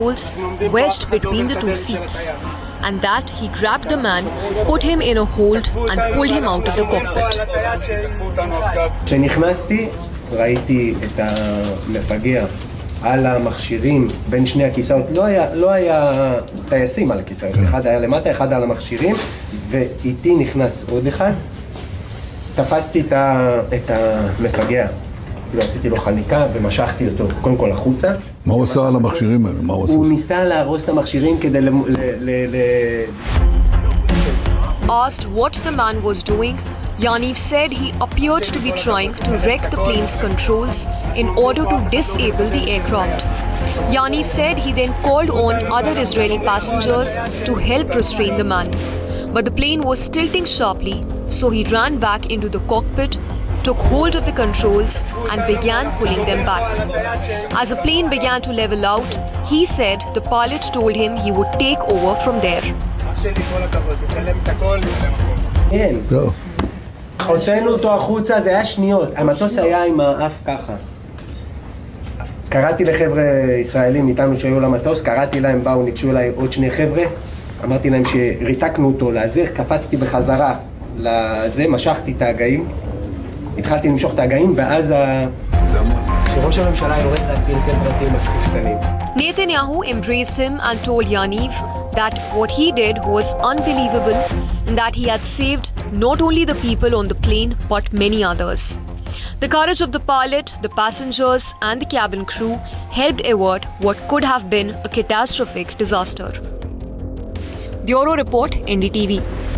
holes wedged between the two seats, and that he grabbed the man, put him in a hold and pulled him out of the cockpit. כשנכנסתי ראיתי את המפגע על המכשירים בין שני הכיסאות, לא היה טייסים על הכיסאות, אחד היה למטה, אחד על המכשירים, ואיתי נכנס עוד אחד, תפסתי את המפגע, עשיתי לו חניקה ומשכתי אותו קודם כל החוצה. מה הוא עשה על המכשירים האלה? הוא ניסה להרוס את המכשירים כדי Asked what the man was doing, Yaniv said he appeared to be trying to wreck the plane's controls in order to disable the aircraft. Yaniv said he then called on other Israeli passengers to help restrain the man. But the plane was tilting sharply, so he ran back into the cockpit, took hold of the controls and began pulling them back. As the plane began to level out, he said the pilot told him he would take over from there. כן, הוצאנו אותו החוצה, זה היה שניות, המטוס היה עם האף ככה. קראתי לחבר'ה ישראלים איתנו שהיו למטוס, קראתי להם, באו, ניגשו אליי עוד שני חבר'ה, אמרתי להם שריתקנו אותו לזה, קפצתי בחזרה לזה, משכתי את ההגאים, התחלתי למשוך את ההגאים, ואז כשראש הממשלה יורד להגדיר פרטים הכי קטנים. Netanyahu embraced him and told Yaniv that what he did was unbelievable and that he had saved not only the people on the plane but many others. The courage of the pilot, the passengers and the cabin crew helped avert what could have been a catastrophic disaster. Bureau Report, NDTV.